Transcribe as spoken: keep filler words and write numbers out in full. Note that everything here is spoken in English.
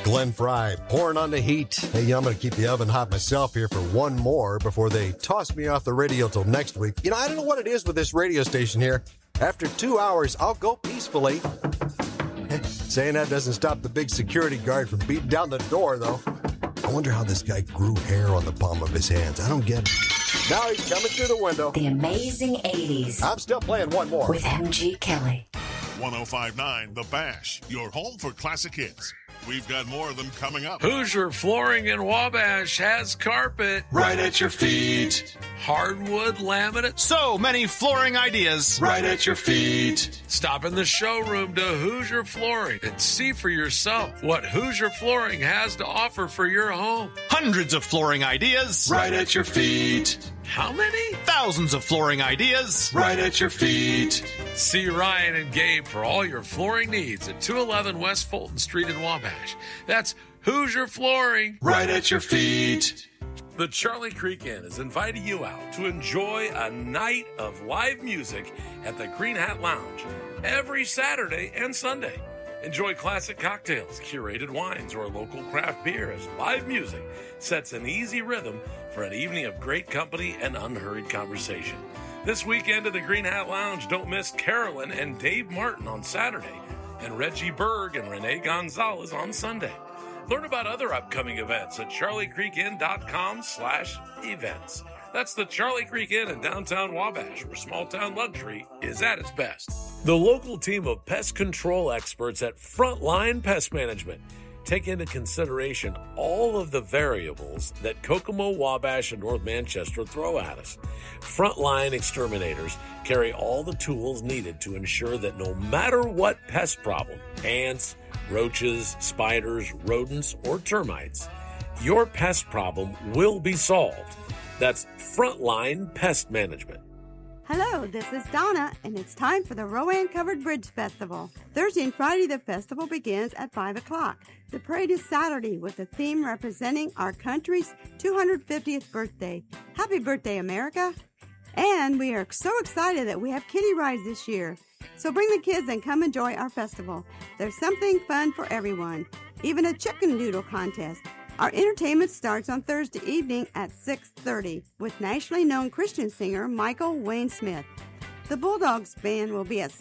Glenn Fry, pouring on the heat. Hey, you know, I'm going to keep the oven hot myself here for one more before they toss me off the radio till next week. You know, I don't know what it is with this radio station here. After two hours, I'll go peacefully. Saying that doesn't stop the big security guard from beating down the door, though. I wonder how this guy grew hair on the palm of his hands. I don't get it. Now he's coming through the window. The amazing eighties. I'm still playing one more. With M G Kelly. one oh five point nine The Bash, your home for classic hits. We've got more of them coming up. Hoosier Flooring in Wabash has carpet right at your feet. Hardwood laminate. So many flooring ideas right at your feet. Stop in the showroom to Hoosier Flooring and see for yourself what Hoosier Flooring has to offer for your home. Hundreds of flooring ideas right at your feet. How many? Thousands of flooring ideas right at your feet. See Ryan and Gabe for all your flooring needs at two eleven West Fulton Street in Wabash. That's Hoosier Flooring. Right at your feet. The Charlie Creek Inn is inviting you out to enjoy a night of live music at the Green Hat Lounge every Saturday and Sunday. Enjoy classic cocktails, curated wines, or local craft beer as live music sets an easy rhythm for an evening of great company and unhurried conversation. This weekend at the Green Hat Lounge, don't miss Carolyn and Dave Martin on Saturday and Reggie Berg and Renee Gonzalez on Sunday. Learn about other upcoming events at charliecreekin.com slash events. That's the Charlie Creek Inn in downtown Wabash, where small-town luxury is at its best. The local team of pest control experts at Frontline Pest Management take into consideration all of the variables that Kokomo, Wabash, and North Manchester throw at us. Frontline exterminators carry all the tools needed to ensure that no matter what pest problem, ants, roaches, spiders, rodents, or termites, your pest problem will be solved. That's Frontline Pest Management. Hello, this is Donna, and it's time for the Rowan Covered Bridge Festival. Thursday and Friday, the festival begins at five o'clock. The parade is Saturday with a theme representing our country's two hundred fiftieth birthday. Happy birthday, America! And we are so excited that we have kiddie rides this year. So bring the kids and come enjoy our festival. There's something fun for everyone, even a chicken noodle contest. Our entertainment starts on Thursday evening at six thirty with nationally known Christian singer Michael Wayne Smith. The Bulldogs band will be at